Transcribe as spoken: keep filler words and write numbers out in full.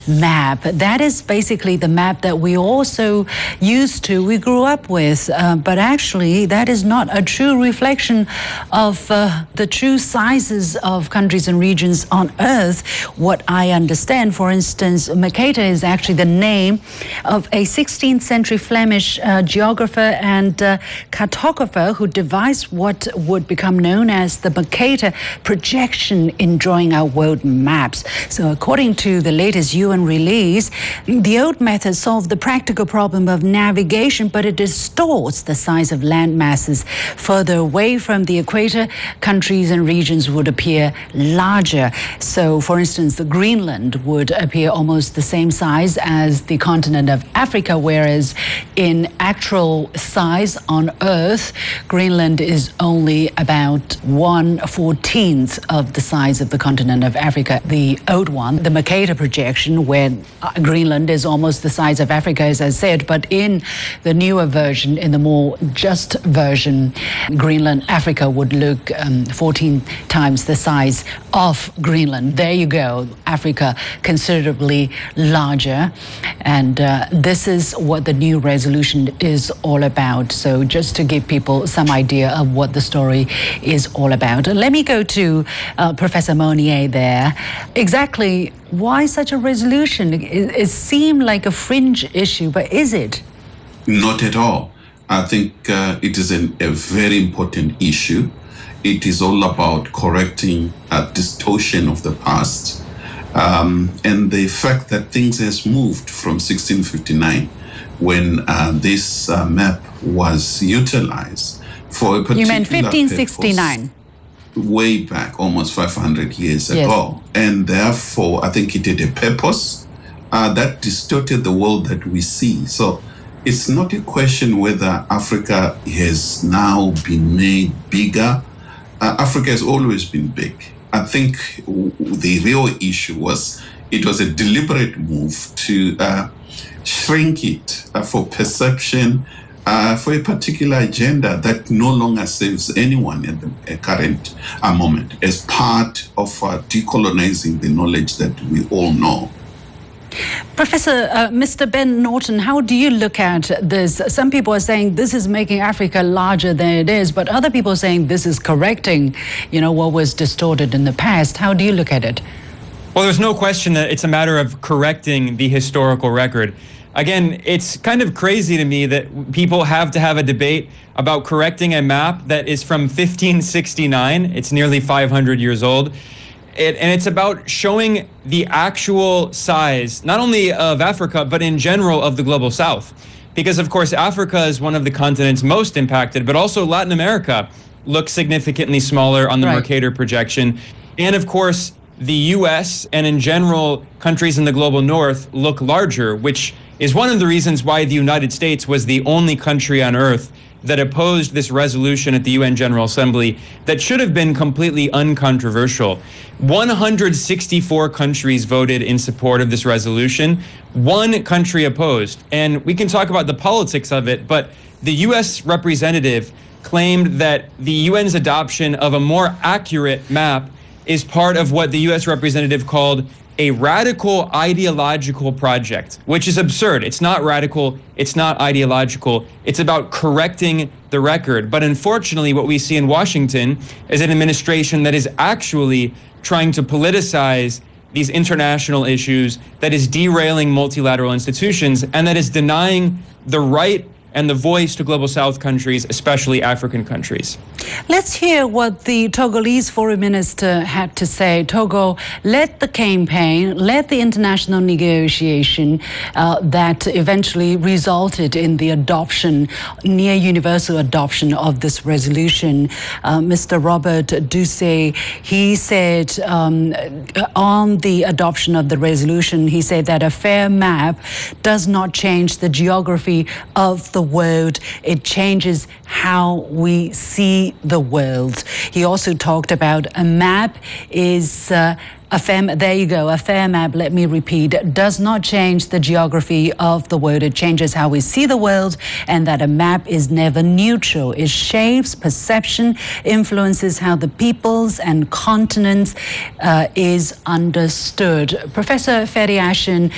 Map. That is basically the map that we also used to, we grew up with, uh, but actually that is not a true reflection of uh, the true sizes of countries and regions on Earth. What I understand, for instance, Mercator is actually the name of a sixteenth century Flemish uh, geographer and uh, cartographer who devised what would become known as the Mercator projection in drawing out world maps. So according to the latest U N release, the old method solved the practical problem of navigation, but it distorts the size of land masses. Further away from the equator, countries and regions would appear larger. So, for instance, the Greenland would appear almost the same size as the continent of Africa, whereas in actual size on Earth, Greenland is only about one fourteenth of the size of the continent of Africa. The old one, the Mercator projection, where Greenland is almost the size of Africa, as I said, but in the newer version, in the more just version, Greenland, Africa would look um, fourteen times the size of Greenland. There you go, Africa considerably larger. And uh, this is what the new resolution is all about. So just to give people some idea of what the story is all about. Let me go to uh, Professor Monnier there. Exactly why such a resolution? It, it seemed like a fringe issue, but is it? Not at all. I think uh, it is an, a very important issue. It is all about correcting a distortion of the past, um, and the fact that things has moved from sixteen fifty-nine, when uh, this uh, map was utilized for a particular You meant fifteen sixty-nine? Purpose. Way back, almost five hundred years yes. ago. And therefore, I think it had a purpose uh, that distorted the world that we see. So it's not a question whether Africa has now been made bigger. Uh, Africa has always been big. I think the real issue was it was a deliberate move to uh, shrink it uh, for perception, Uh, for a particular agenda that no longer serves anyone at the uh, current uh, moment, as part of uh, decolonizing the knowledge that we all know. Professor, uh, Mister Ben Norton, how do you look at this? Some people are saying this is making Africa larger than it is, but other people are saying this is correcting, you know, what was distorted in the past. How do you look at it? Well, there's no question that it's a matter of correcting the historical record. Again, it's kind of crazy to me that people have to have a debate about correcting a map that is from fifteen sixty-nine. It's nearly five hundred years old. It, and it's about showing the actual size, not only of Africa, but in general of the global South. Because, of course, Africa is one of the continents most impacted, but also Latin America looks significantly smaller on the right. Mercator projection. And, of course, the U S and in general countries in the global north look larger, which is one of the reasons why the United States was the only country on earth that opposed this resolution at the U N General Assembly that should have been completely uncontroversial. one hundred sixty-four countries voted in support of this resolution. One country opposed. And we can talk about the politics of it, but the U S representative claimed that the U N's adoption of a more accurate map is part of what the U S representative called a radical ideological project, which is absurd. It's not radical, it's not ideological, it's about correcting the record. But unfortunately, what we see in Washington is an administration that is actually trying to politicize these international issues, that is derailing multilateral institutions, and that is denying the right and the voice to global South countries, especially African countries. Let's hear what the Togolese foreign minister had to say. Togo led the campaign, led the international negotiation uh, that eventually resulted in the adoption, near universal adoption of this resolution. Uh, Mister Robert Dussey, he said um, on the adoption of the resolution, he said that a fair map does not change the geography of the world, it changes how we see the world. He also talked about a map is uh, a fair, there you go, a fair map, let me repeat, does not change the geography of the world. It changes how we see the world, and that a map is never neutral. It shapes perception, influences how the peoples and continents uh, is understood. Professor Ferry Ashin,